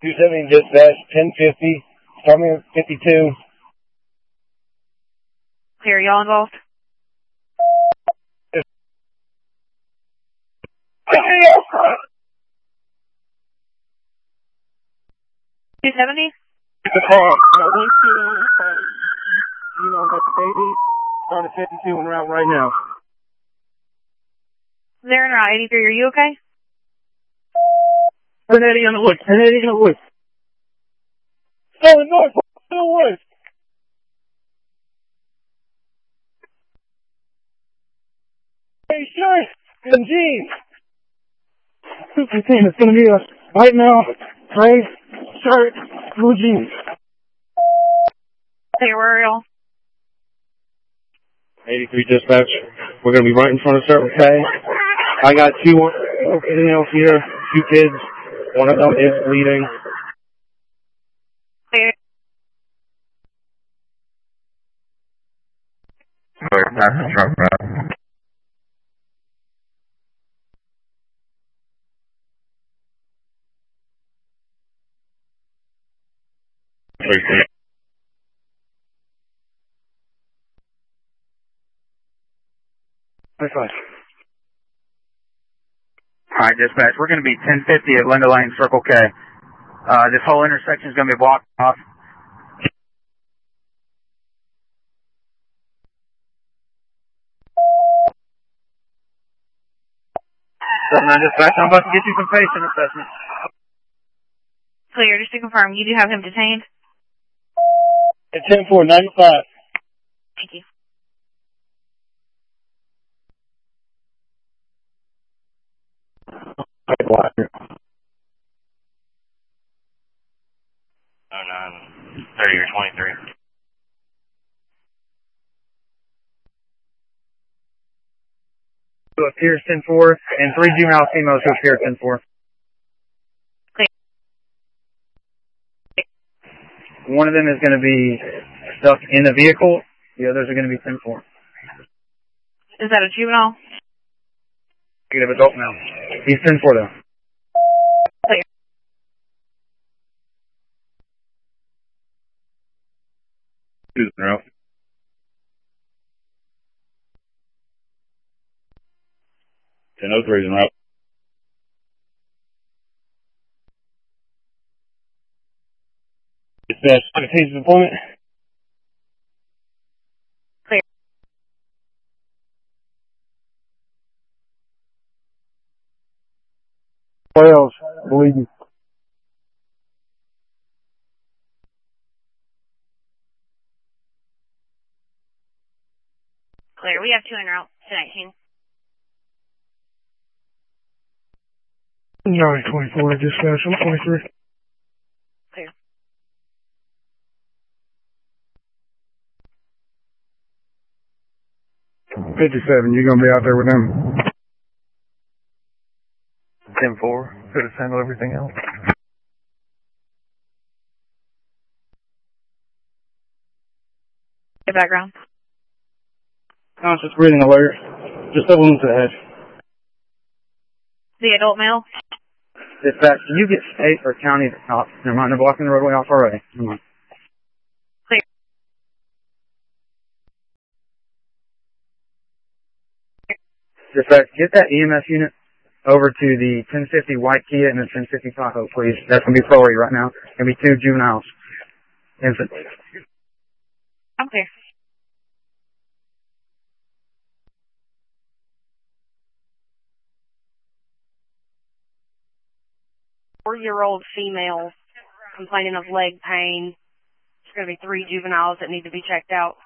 270 dispatch, 1050, starting at 52. Clear, y'all involved? 270? The car, you know, got the baby, started 52 and route right now. They're in Route 83, are you okay? 1080 on the woods, 1080 on the woods. Going north, in the woods. Hey, shirt and jeans. It's going to be a white male, gray shirt, blue jeans. Clear, where are y'all? 83 dispatch. We're going to be right in front of Circle K. I got two else here, two kids. One of them is bleeding. Clear. High five. Alright, dispatch. We're going to be 1050 at Linda Lane, Circle K. This whole intersection is going to be blocked off. Dispatch, I'm about to get you some patient assessment. Clear, just to confirm, you do have him detained? It's 10-4, 95. Thank you. Black. 09, 30 or 23. To appear 10-4, and 3 juvenile females who appear 10-4. Clear. One of them is going to be stuck in the vehicle. The others are going to be 10-4. Is that a juvenile? Negative adult now. He's 10-4 though. Clear. Who's in route? Ten 03 is in route. Dispatch, case of employment. Clear. What else? Bleeding. Clear, we have 2 in route, 219. 924, dispatch, I'm 23. Clear. 57, you going to be out there with them? 10-4. Could have handled everything else. Your background. Conscious breathing alert. Just a wound to the head. The adult male? Dispatch, can you get state or county to stop? Never mind, they're blocking the roadway off already. Come on. Clear. Dispatch, get that EMS unit over to the 1050 white Kia and the 1050 Tahoe, please. That's going to be priority right now. Going to be 2 juveniles. Infant. I'm clear. 4-year-old female complaining of leg pain. There's going to be 3 juveniles that need to be checked out.